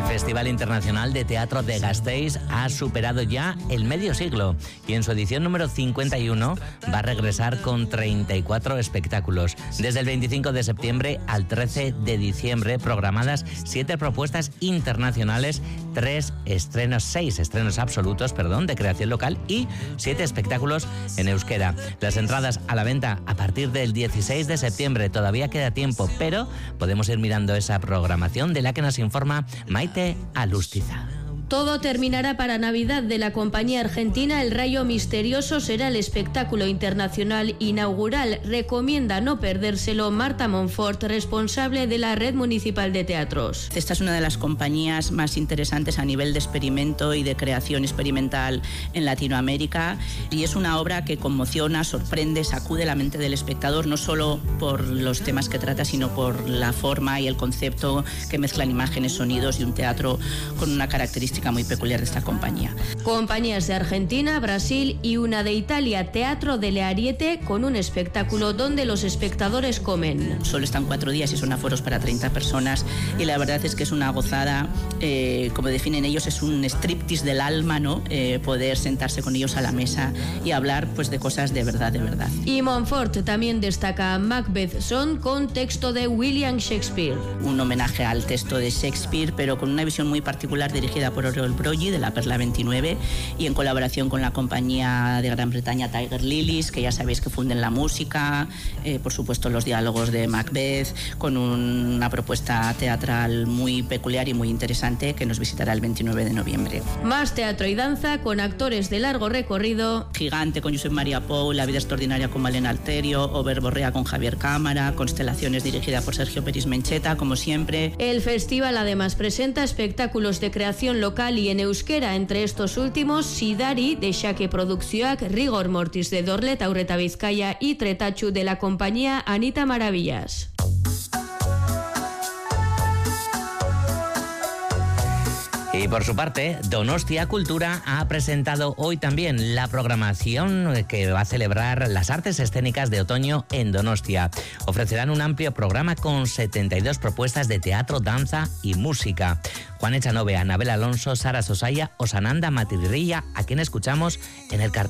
Festival Internacional de Teatro de Gasteiz ha superado ya el medio siglo y en su edición número 51 va a regresar con 34 espectáculos. Desde el 25 de septiembre al 13 de diciembre, programadas 7 propuestas internacionales, 6 estrenos absolutos, de creación local y 7 espectáculos en euskera. Las entradas a la venta a partir del 16 de septiembre. Todavía queda tiempo, pero podemos ir mirando esa programación de la que nos informa Maite Alustiza. Todo terminará para Navidad. De la compañía argentina El Rayo Misterioso será el espectáculo internacional inaugural. Recomienda no perdérselo Marta Monfort, responsable de la Red Municipal de Teatros. Esta es una de las compañías más interesantes a nivel de experimento y de creación experimental en Latinoamérica, y es una obra que conmociona, sorprende, sacude la mente del espectador, no solo por los temas que trata, sino por la forma y el concepto que mezclan imágenes, sonidos y un teatro con una característica muy peculiar de esta compañía. Compañías de Argentina, Brasil y una de Italia, Teatro delle Ariete, con un espectáculo donde los espectadores comen. Solo están 4 días y son aforos para 30 personas y la verdad es que es una gozada, como definen ellos, es un striptease del alma, ¿no? Poder sentarse con ellos a la mesa y hablar pues de cosas de verdad, de verdad. Y Monfort también destaca Macbeth Son con texto de William Shakespeare. Un homenaje al texto de Shakespeare, pero con una visión muy particular dirigida por Oriol Broggi de la Perla 29 y en colaboración con la compañía de Gran Bretaña Tiger Lilies, que ya sabéis que funden la música, por supuesto los diálogos de Macbeth, con una propuesta teatral muy peculiar y muy interesante que nos visitará el 29 de noviembre. Más teatro y danza con actores de largo recorrido. Gigante con Josep María Pou, La vida extraordinaria con Malena Alterio, Over Borrea con Javier Cámara, Constelaciones dirigida por Sergio Peris Mencheta, como siempre. El festival además presenta espectáculos de creación local y en euskera, entre estos últimos Sidari de Xake Produkzioak, Rigor Mortis de Dorlet Aurreta Bizkaia y Tretachu de la compañía Anita Maravillas. Y por su parte, Donostia Cultura ha presentado hoy también la programación que va a celebrar las artes escénicas de otoño en Donostia. Ofrecerán un amplio programa con 72 propuestas de teatro, danza y música. Juan Echanove, Anabel Alonso, Sara Sosaya o Sananda Matirrilla, a quien escuchamos en el cartel.